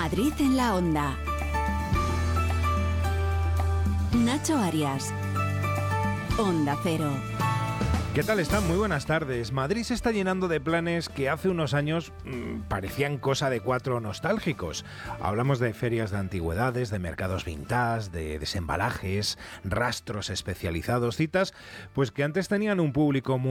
Madrid en la Onda. Nacho Arias. Onda Cero. ¿Qué tal están? Muy buenas tardes. Madrid se está llenando de planes que hace unos años parecían cosa de cuatro nostálgicos. Hablamos de ferias de antigüedades, de mercados vintage, de desembalajes, rastros especializados, citas, pues que antes tenían un público muy